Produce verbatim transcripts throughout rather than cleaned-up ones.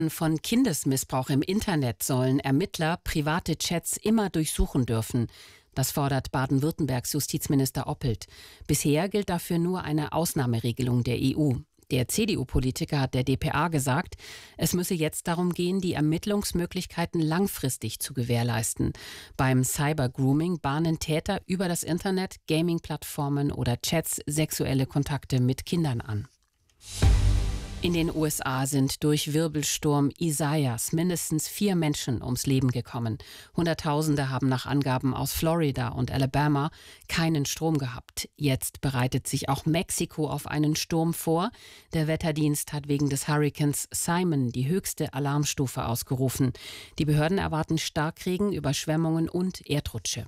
Von Kindesmissbrauch im Internet sollen Ermittler private Chats immer durchsuchen dürfen. Das fordert Baden-Württembergs Justizminister Oppelt. Bisher gilt dafür nur eine Ausnahmeregelung der E U. Der C D U-Politiker hat der D P A gesagt, es müsse jetzt darum gehen, die Ermittlungsmöglichkeiten langfristig zu gewährleisten. Beim Cyber-Grooming bahnen Täter über das Internet, Gaming-Plattformen oder Chats sexuelle Kontakte mit Kindern an. In den U S A sind durch Wirbelsturm Isaias mindestens vier Menschen ums Leben gekommen. Hunderttausende haben nach Angaben aus Florida und Alabama keinen Strom gehabt. Jetzt bereitet sich auch Mexiko auf einen Sturm vor. Der Wetterdienst hat wegen des Hurrikans Simon die höchste Alarmstufe ausgerufen. Die Behörden erwarten Starkregen, Überschwemmungen und Erdrutsche.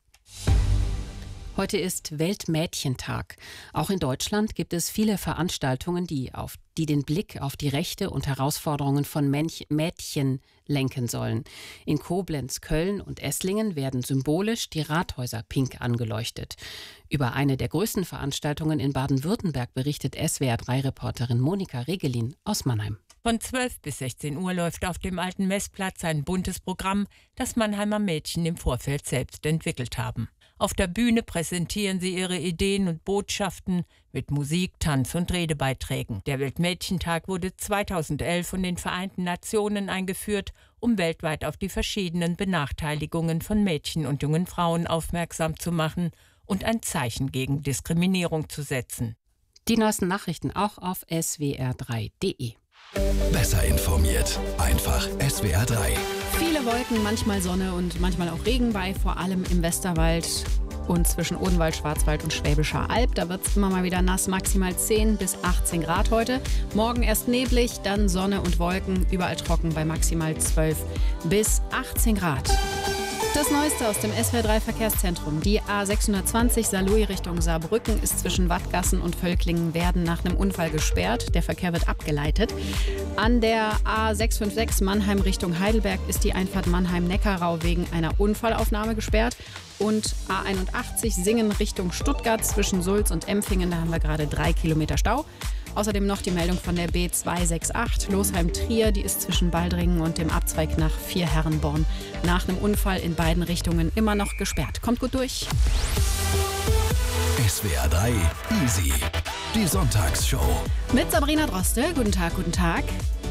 Heute ist Weltmädchentag. Auch in Deutschland gibt es viele Veranstaltungen, die, auf, die den Blick auf die Rechte und Herausforderungen von Mänch- Mädchen lenken sollen. In Koblenz, Köln und Esslingen werden symbolisch die Rathäuser pink angeleuchtet. Über eine der größten Veranstaltungen in Baden-Württemberg berichtet S W R drei Reporterin Monika Regelin aus Mannheim. Von zwölf bis sechzehn Uhr läuft auf dem alten Messplatz ein buntes Programm, das Mannheimer Mädchen im Vorfeld selbst entwickelt haben. Auf der Bühne präsentieren sie ihre Ideen und Botschaften mit Musik, Tanz und Redebeiträgen. Der Weltmädchentag wurde zweitausendelf von den Vereinten Nationen eingeführt, um weltweit auf die verschiedenen Benachteiligungen von Mädchen und jungen Frauen aufmerksam zu machen und ein Zeichen gegen Diskriminierung zu setzen. Die neuesten Nachrichten auch auf S W R drei punkt de. Besser informiert. Einfach S W R drei. Viele Wolken, manchmal Sonne und manchmal auch Regen bei, vor allem im Westerwald und zwischen Odenwald, Schwarzwald und Schwäbischer Alb. Da wird es immer mal wieder nass, maximal zehn bis achtzehn Grad heute. Morgen erst neblig, dann Sonne und Wolken, überall trocken bei maximal zwölf bis achtzehn Grad. Das Neueste aus dem S W R drei Verkehrszentrum. Die A sechshundertzwanzig Saarlouis Richtung Saarbrücken ist zwischen Wattgassen und Völklingen-Werden nach einem Unfall gesperrt. Der Verkehr wird abgeleitet. An der A sechshundertfünfundsechzig Mannheim Richtung Heidelberg ist die Einfahrt Mannheim-Neckarau wegen einer Unfallaufnahme gesperrt. Und A einundachtzig Singen Richtung Stuttgart zwischen Sulz und Empfingen. Da haben wir gerade drei Kilometer Stau. Außerdem noch die Meldung von der B zweihunderachtzig Losheim-Trier. Die ist zwischen Baldringen und dem Abzweig nach Vierherrenborn nach einem Unfall in beiden Richtungen immer noch gesperrt. Kommt gut durch. S W R drei Easy. Die Sonntagsshow. Mit Sabrina Droste. Guten Tag, guten Tag.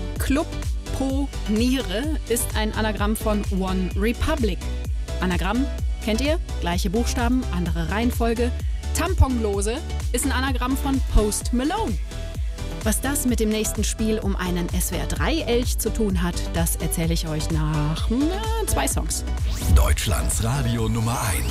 Club-Po-Niere ist ein Anagramm von One Republic. Anagramm, kennt ihr? Gleiche Buchstaben, andere Reihenfolge. Tamponlose ist ein Anagramm von Post Malone. Was das mit dem nächsten Spiel um einen S W R drei Elch zu tun hat, das erzähle ich euch nach na, zwei Songs. Deutschlands Radio Nummer eins.